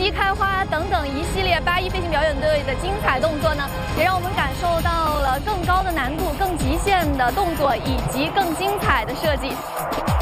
鸡开花等等一系列8·1飞行表演队的精彩动作呢，也让我们感受到了更高的难度、更极限的动作以及更精彩的设计。